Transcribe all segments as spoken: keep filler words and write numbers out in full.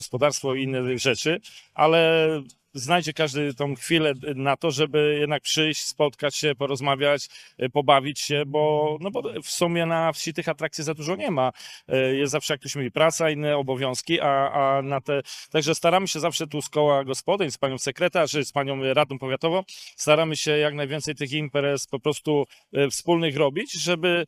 gospodarstwo i inne rzeczy, ale znajdzie każdy tą chwilę na to, żeby jednak przyjść, spotkać się, porozmawiać, pobawić się, bo, no bo w sumie na wsi tych atrakcji za dużo nie ma. Jest zawsze, jak ktoś mówi, praca, inne obowiązki, a, a na te... Także staramy się zawsze tu z koła gospodyń, z panią sekretarz, z panią radną powiatową, staramy się jak najwięcej tych imprez po prostu wspólnych robić, żeby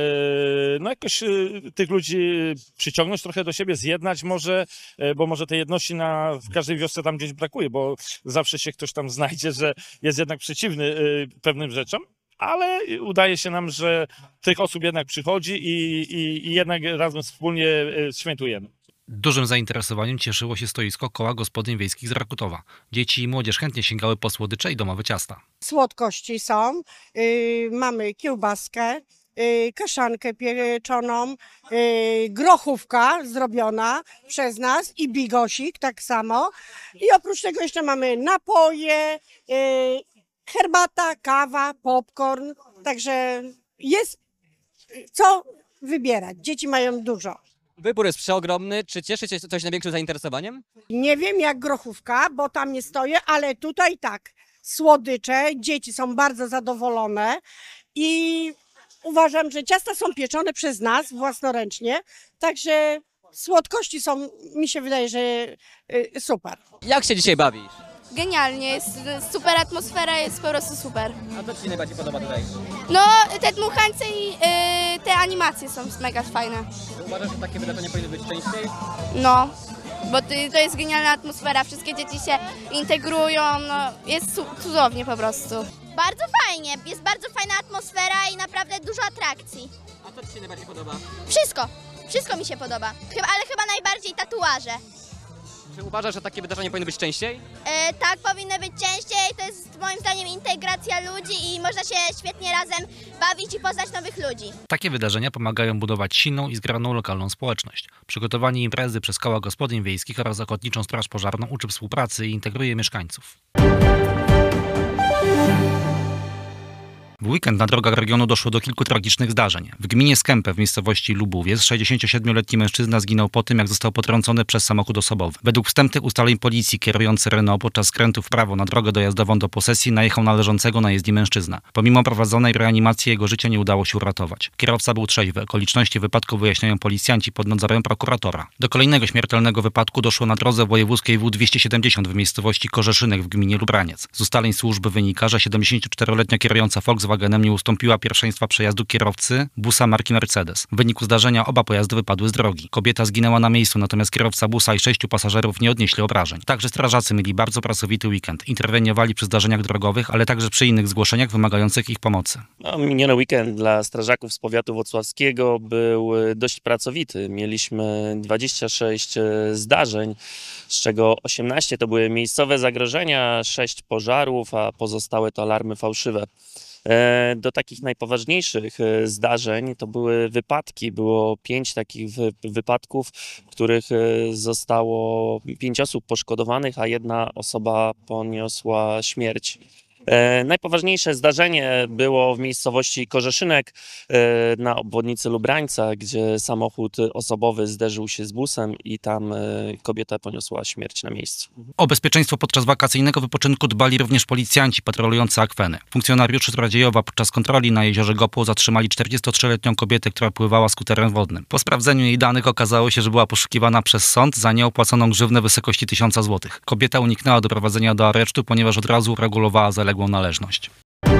no jakoś tych ludzi przyciągnąć trochę do siebie, zjednać może, bo może tej jedności na, w każdej wiosce tam gdzieś brakuje, bo zawsze się ktoś tam znajdzie, że jest jednak przeciwny y, pewnym rzeczom, ale udaje się nam, że tych osób jednak przychodzi i, i, i jednak razem wspólnie y, świętujemy. Dużym zainteresowaniem cieszyło się stoisko koła gospodyń wiejskich z Rakutowa. Dzieci i młodzież chętnie sięgały po słodycze i domowe ciasta. Słodkości są, yy, mamy kiełbaskę, yy, kaszankę pieczoną, yy, grochówka zrobiona przez nas i bigosik tak samo. I oprócz tego jeszcze mamy napoje, yy, herbata, kawa, popcorn, także jest co wybierać. Dzieci mają dużo. Wybór jest przeogromny. Czy cieszy się coś największym zainteresowaniem? Nie wiem jak grochówka, bo tam nie stoję, ale tutaj tak, słodycze, dzieci są bardzo zadowolone i uważam, że ciasta są pieczone przez nas własnoręcznie, także słodkości są, mi się wydaje, że super. Jak się dzisiaj bawisz? Genialnie, jest super atmosfera, jest po prostu super. A co ci się najbardziej podoba tutaj? No, te dmuchańce i y, te animacje są mega fajne. Czy uważasz, że takie wydarzenia powinny być częściej? No, bo to jest genialna atmosfera, wszystkie dzieci się integrują, no, jest cudownie po prostu. Bardzo fajnie, jest bardzo fajna atmosfera i naprawdę dużo atrakcji. A co ci się najbardziej podoba? Wszystko, wszystko mi się podoba, chyba, ale chyba najbardziej tatuaże. Czy uważasz, że takie wydarzenia powinny być częściej? E, tak, powinny być częściej, to jest moim zdaniem integracja ludzi i można się świetnie razem bawić i poznać nowych ludzi. Takie wydarzenia pomagają budować silną i zgraną lokalną społeczność. Przygotowanie imprezy przez koła gospodyń wiejskich oraz Ochotniczą Straż Pożarną uczy współpracy i integruje mieszkańców. W weekend na drogach regionu doszło do kilku tragicznych zdarzeń. W gminie Skępę w miejscowości Lubuwiec sześćdziesięciosiedmioletni mężczyzna zginął po tym, jak został potrącony przez samochód osobowy. Według wstępnych ustaleń policji kierujący Renault podczas skrętu w prawo na drogę dojazdową do posesji najechał na leżącego na jezdni mężczyznę. Pomimo prowadzonej reanimacji jego życia nie udało się uratować. Kierowca był trzeźwy. Okoliczności wypadku wyjaśniają policjanci pod nadzorem prokuratora. Do kolejnego śmiertelnego wypadku doszło na drodze wojewódzkiej W dwieście siedemdziesiąt w miejscowości Korzeszynek w gminie Lubraniec. Z ustaleń służby wynika, że siedemdziesięcioczteroletnia kierująca Volkswagen Volkswagenem nie ustąpiła pierwszeństwa przejazdu kierowcy busa marki Mercedes. W wyniku zdarzenia oba pojazdy wypadły z drogi. Kobieta zginęła na miejscu, natomiast kierowca busa i sześciu pasażerów nie odnieśli obrażeń. Także strażacy mieli bardzo pracowity weekend. Interweniowali przy zdarzeniach drogowych, ale także przy innych zgłoszeniach wymagających ich pomocy. No, miniony weekend dla strażaków z powiatu włocławskiego był dość pracowity. Mieliśmy dwadzieścia sześć zdarzeń, z czego osiemnaście to były miejscowe zagrożenia, sześć pożarów, a pozostałe to alarmy fałszywe. Do takich najpoważniejszych zdarzeń to były wypadki. Było pięć takich wypadków, w których zostało pięć osób poszkodowanych, a jedna osoba poniosła śmierć. Najpoważniejsze zdarzenie było w miejscowości Korzeszynek na obwodnicy Lubrańca, gdzie samochód osobowy zderzył się z busem i tam kobieta poniosła śmierć na miejscu. O bezpieczeństwo podczas wakacyjnego wypoczynku dbali również policjanci patrolujący akweny. Funkcjonariusze Radziejowa podczas kontroli na jeziorze Gopło zatrzymali czterdziestotrzyletnią kobietę, która pływała skuterem wodnym. Po sprawdzeniu jej danych okazało się, że była poszukiwana przez sąd za nieopłaconą grzywnę w wysokości tysiąca złotych. Kobieta uniknęła doprowadzenia do aresztu, ponieważ od razu uregulowała zaległą należność.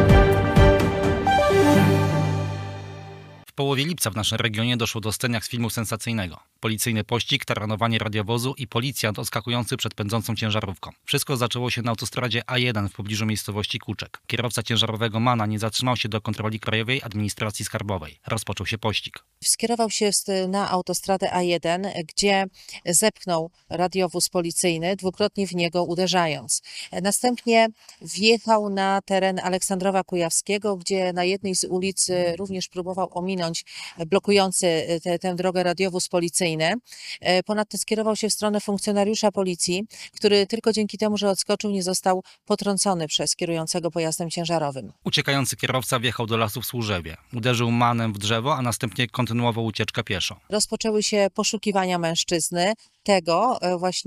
W połowie lipca w naszym regionie doszło do sceniach z filmu sensacyjnego. Policyjny pościg, taranowanie radiowozu i policjant odskakujący przed pędzącą ciężarówką. Wszystko zaczęło się na autostradzie A jeden w pobliżu miejscowości Kuczek. Kierowca ciężarowego MANa nie zatrzymał się do kontroli Krajowej Administracji Skarbowej. Rozpoczął się pościg. Skierował się na autostradę A jeden, gdzie zepchnął radiowóz policyjny, dwukrotnie w niego uderzając. Następnie wjechał na teren Aleksandrowa Kujawskiego, gdzie na jednej z ulic również próbował ominąć uniknąć blokujący te, tę drogę radiowóz policyjny. E, Ponadto skierował się w stronę funkcjonariusza policji, który tylko dzięki temu, że odskoczył, nie został potrącony przez kierującego pojazdem ciężarowym. Uciekający kierowca wjechał do lasu w Służewie. Uderzył manem w drzewo, a następnie kontynuował ucieczkę pieszo. Rozpoczęły się poszukiwania mężczyzny, tego e, właśnie